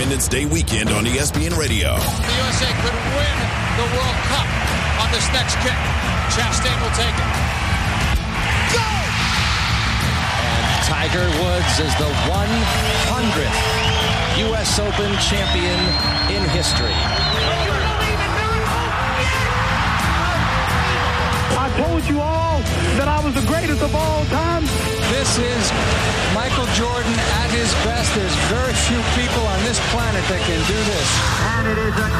Independence Day weekend on ESPN Radio. The USA could win the World Cup on this next kick. Chastain will take it. Go! And Tiger Woods is the 100th U.S. Open champion in history. I told you all that I was the greatest of all time. This is Michael Jordan at his best. There's very few people on this planet that can do this. And it is a